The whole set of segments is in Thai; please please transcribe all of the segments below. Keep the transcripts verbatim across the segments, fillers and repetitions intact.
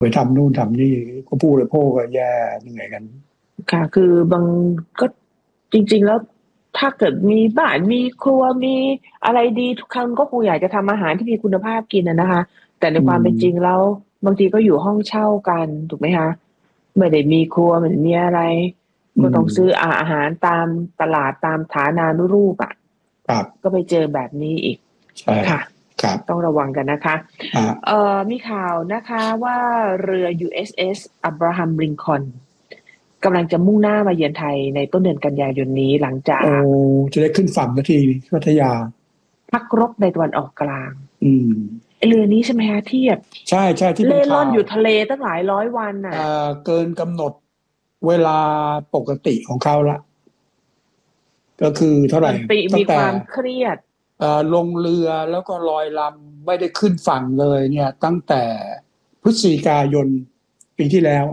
ไปทำนู่นทำนี่ก็ผู้บริโภคก็แย่เหนื่อยกันค่ะคือบางก็จริงๆแล้วถ้าเกิดมีบ้านมีครัวมีอะไรดีทุกครั้งก็คงอยากจะทำอาหารที่มีคุณภาพกินนะนะคะแต่ในอืความเป็นจริงมแล้วบางทีก็อยู่ห้องเช่ากันถูกไหมคะไม่ได้มีครัวไม่ได้มีอะไรอืก็ต้องซื้อมอาหารตามตลาดตามฐานานุรูปอ่ะครับก็ไปเจอแบบนี้อีกใช่ค่ะครับต้องระวังกันนะคะอ่าเอ่อมีข่าวนะคะว่าเรือ ยู เอส เอส Abraham Lincoln กำลังจะมุ่งหน้ามาเยือนไทยในต้นเดือนกันยายนนี้หลังจาโอ้กจะได้ขึ้นฝั่งสักทีพัทยาพักรบในตะวันออกกลางอืมเรือนี้ใช่ไหมคะที่แบบใช่ใช่ที่เป็นเล่ร่อนข่าวอยู่ทะเลตั้งหลายร้อยวันเอ่น่ะอเกินกำหนดเวลาปกติของเขาละก็คือเท่าไหร่มันปีตั้งแต่มีความเครียดเอ่อลงเรือแล้วก็ลอยลำไม่ได้ขึ้นฝั่งเลยเนี่ยตั้งแต่พฤศจิกายนปีที่แล้ว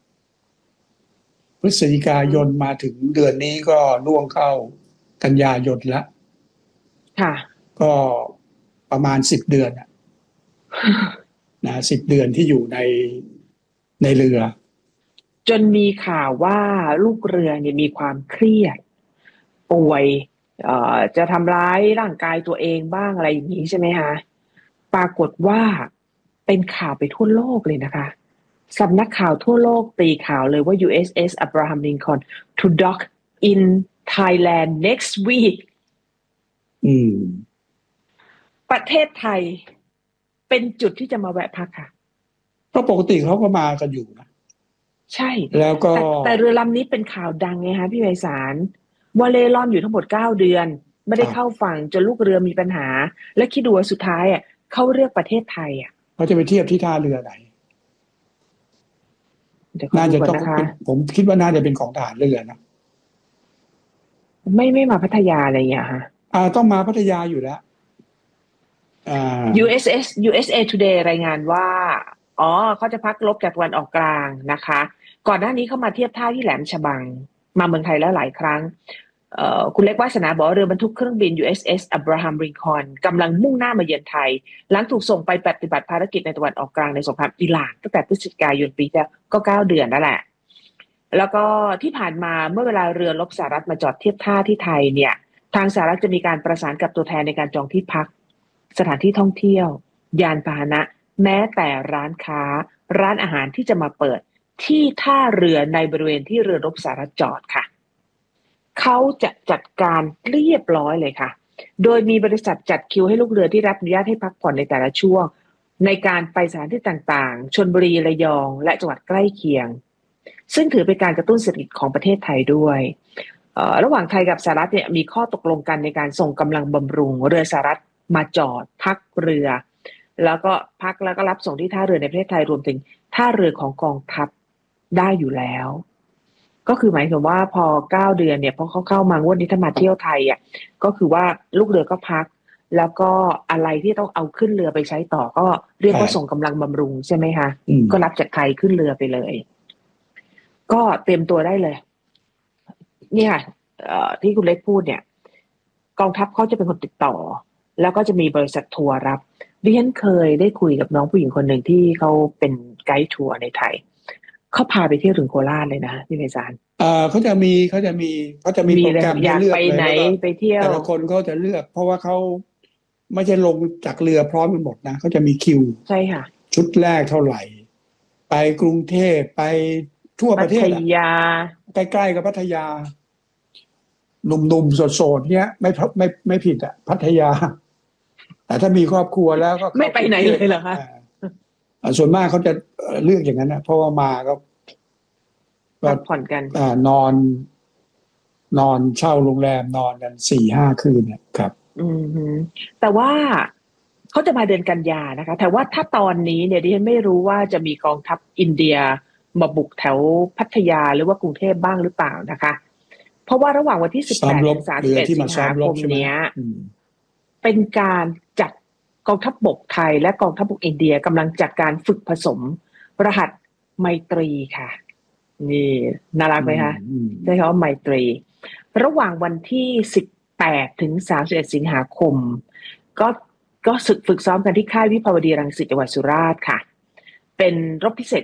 พฤศจิกายนมาถึงเดือนนี้ก็ล่วงเข้ากันยายนแล้วค่ะก็ประมาณสิบเดือนอะนะสิบเดือนที่อยู่ในในเรือจนมีข่าวว่าลูกเรือเนี่ยมีความเครียดป่วยเอ่อจะทำร้ายร่างกายตัวเองบ้างอะไรอย่างนี้ใช่ไหมคะปรากฏว่าเป็นข่าวไปทั่วโลกเลยนะคะสำนักข่าวทั่วโลกตีข่าวเลยว่า ยู เอส เอส Abraham Lincoln to dock in Thailand next week อืมประเทศไทยเป็นจุดที่จะมาแวะพักค่ะก็ปกติเขาก็มากันอยู่นะใช่แล้วก็แต่แต่เรือลำนี้เป็นข่าวดังไงคะพี่ไพศาลว่าเล่ร่อนอยู่ทั้งหมดเก้าเดือนไม่ได้เข้าครับฝั่งจนลูกเรือมีปัญหาและคิดดูว่าสุดท้ายอ่ะเขาเลือกประเทศไทยอ่ะเขาจะไปเทียบที่ท่าเรือไหนเดี๋ยวขอน่าจะต้องดูก่อนนะคะเป็นผมคิดว่าน่าจะเป็นของทหารเรือนะไม่ไม่มาพัทยาอะไรอย่างเงี้ยค่ะอ่าต้องมาพัทยาอยู่แล้วอ่ายู เอส เอส ยู เอส เอ Today รายงานว่าอ๋อเขาจะพักรบจากตะวันออกกลางนะคะก่อนหน้านี้เขามาเทียบท่าที่แหลมฉบังมาเมืองไทยแล้วหลายครั้งเอ่อคุณเล็กวาสนาบอกว่าเรือบรรทุกเครื่องบิน ยู เอส เอส Abraham Lincoln กำลังมุ่งหน้ามาเยือนไทยหลังถูกส่งไปปฏิบัติภารกิจในตะวันออกกลางในสงครามอิหร่านตั้งแต่พฤศจิกายนปีที่แล้วก็เก้าเดือนนั่นแหละแล้วก็ที่ผ่านมาเมื่อเวลาเรือรบสหรัฐมาจอดเทียบท่าที่ไทยเนี่ยทางสหรัฐจะมีการประสานกับตัวแทนในการจองที่พักสถานที่ท่องเที่ยวยานพาหนะแม้แต่ร้านค้าร้านอาหารที่จะมาเปิดที่ท่าเรือในบริเวณที่เรือรบสหรัฐจอดค่ะเขาจะจัดการเรียบร้อยเลยค่ะโดยมีบริษัทจัดคิวให้ลูกเรือที่รับอนุญาตให้พักผ่อนในแต่ละช่วงในการไปสถานที่ต่างๆชลบุรีระยองและจังหวัดใกล้เคียงซึ่งถือเป็นการกระตุ้นเศรษฐกิจของประเทศไทยด้วยระหว่างไทยกับสหรัฐเนี่ยมีข้อตกลงกันในการส่งกำลังบำรุงเรือสหรัฐมาจอดพักเรือแล้วก็พักแล้วก็รับส่งที่ท่าเรือในประเทศไทยรวมถึงท่าเรือของกองทัพได้อยู่แล้วก็คือหมายถึงว่าพอเก้าเดือนเนี่ยพอเขาเข้ามางวดนี้ถ้ามาเที่ยวไทยอ่ะก็คือว่าลูกเรือก็พักแล้วก็อะไรที่ต้องเอาขึ้นเรือไปใช้ต่อก็เรียกว่าใช่ส่งกำลังบำรุงใช่ไหมคะอืมก็รับจากไทยขึ้นเรือไปเลยก็เตรียมตัวได้เลยเนี่ยที่คุณเล็กพูดเนี่ยกองทัพเขาจะเป็นคนติดต่อแล้วก็จะมีบริษัททัวร์รับดิฉันเคยได้คุยกับน้องผู้หญิงคนหนึ่งที่เขาเป็นไกด์ทัวร์ในไทยเขาพาไปเที่ยวถึงโคราชเลยนะพี่ไพศาลเอ่อเขาจะมีเขาจะมีเขาจะมีมีโปรแกรมเลยอยากให้เลือกเลยไปไหนแล้วก็ไปเที่ยวแต่ละคนเขาจะเลือกเพราะว่าเขาไม่ใช่ลงจากเรือพร้อมกันหมดนะเขาจะมีคิวใช่ค่ะชุดแรกเท่าไหร่ไปกรุงเทพไปทั่วปพัทระเทศอ่ะยาใกล้ๆกับพัทยาหนุ่มๆโสดๆเนี้ยไม่ไม่ไม่ผิดอ่ะพัทยาแต่ถ้ามีครอบครัวแล้วก็ไม่เข้ากรุงไปไหนเทพเลยเหรอคะอ่าส่วนมากเขาจะเลือกอย่างนั้นนะเพราะว่ามาก็ก็พักผ่อนกันอ่านอนนอนเช่าโรงแรมนอนกันสี่ห้าคืนเนี่ยครับอืมฮึแต่ว่าเขาจะมาเดือนกันยานะคะแต่ว่าถ้าตอนนี้เนี่ยดิฉันไม่รู้ว่าจะมีกองทัพอินเดียมาบุกแถวพัทยาหรือว่ากรุงเทพบ้างหรือเปล่านะคะเพราะว่าระหว่างวันที่สิบซ้อมรบแปดถึงสามเรือสิบเอ็ดสิงที่มาซ้อหาคมมรบใช่ไหมเนี้ยอืมเป็นการจัดกองทัพบกไทยและกองทัพบกอินเดียกำลังจัดการฝึกผสมรหัสไมตรีค่ะนี่น่ารักอืมไหมคะอืมใช้คำว่าไมตรีระหว่างวันที่สิบแปดถึงสามสิบเอ็ดสิงหาคมก็ก็ศึกฝึกซ้อมกันที่ค่ายวิภาวดีรังสิตจังหวัดสุราษฎร์ค่ะเป็นรบพิเศษ